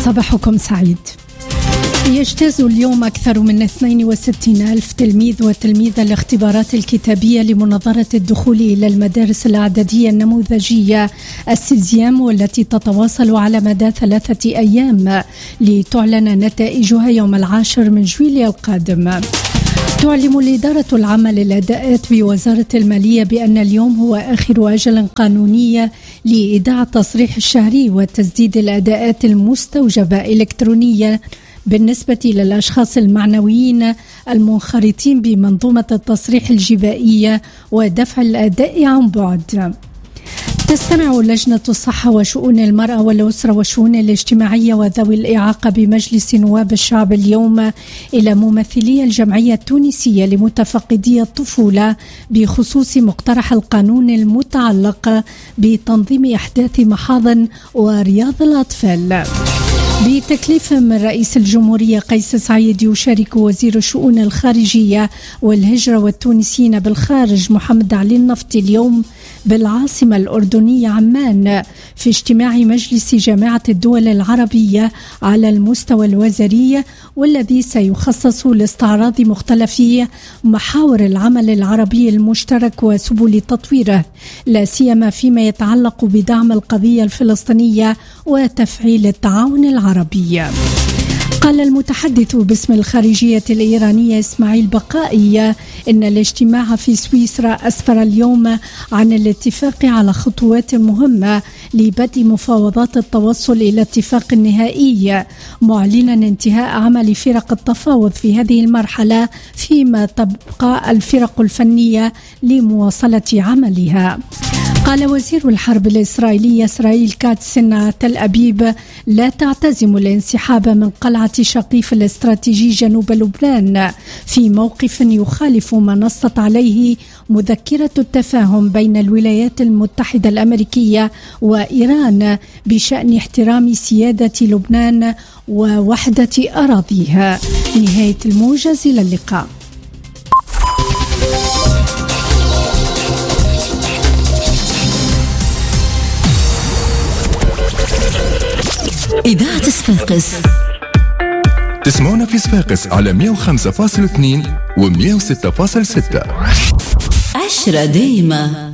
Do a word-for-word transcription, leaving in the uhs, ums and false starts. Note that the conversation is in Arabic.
صباحكم سعيد. يجتاز اليوم أكثر من اثنين وستين ألف تلميذ وتلميذة الاختبارات الكتابية لمنظرة الدخول إلى المدارس الإعدادية النموذجية السيزيام، والتي تتواصل على مدى ثلاثة أيام لتعلن نتائجها يوم العاشر من جويليا القادم. تعلم الإدارة العامة للأداءات بوزارة المالية بأن اليوم هو آخر أجل قانوني لإيداع التصريح الشهري وتسديد الأداءات المستوجبة إلكترونيا بالنسبة للأشخاص المعنويين المنخرطين بمنظومة التصريح الجبائية ودفع الأداء عن بعد. تستمع لجنة الصحة وشؤون المرأة والأسرة والشؤون الاجتماعية وذوي الإعاقة بمجلس نواب الشعب اليوم إلى ممثلي الجمعية التونسية لمتفقدي الطفولة بخصوص مقترح القانون المتعلق بتنظيم إحداث محاضن ورياض الأطفال. بتكليف من رئيس الجمهورية قيس سعيد، يشارك وزير الشؤون الخارجية والهجرة والتونسيين بالخارج محمد علي النفطي اليوم بالعاصمة الأردنية عمان في اجتماع مجلس جامعة الدول العربية على المستوى الوزاري، والذي سيخصص لاستعراض مختلف محاور العمل العربي المشترك وسبل تطويره، لا سيما فيما يتعلق بدعم القضية الفلسطينية وتفعيل التعاون العربي. قال المتحدث باسم الخارجية الإيرانية إسماعيل بقائي إن الاجتماع في سويسرا أسفر اليوم عن الاتفاق على خطوات مهمة لبدء مفاوضات التوصل إلى اتفاق نهائي، معلنا انتهاء عمل فرق التفاوض في هذه المرحلة، فيما تبقى الفرق الفنية لمواصلة عملها. قال وزير الحرب الإسرائيلي إسرائيل كاتس إن تل أبيب لا تعتزم الانسحاب من قلعة شقيف الاستراتيجي جنوب لبنان، في موقف يخالف ما نصت عليه مذكرة التفاهم بين الولايات المتحدة الأمريكية وإيران بشأن احترام سيادة لبنان ووحدة أراضيها. نهاية الموجز، إلى اللقاء. إذاعة صفاقس تسمعونا في صفاقس على مئة وخمسة فاصلة اثنين و مئة وستة فاصلة ستة. عشرة دايمة.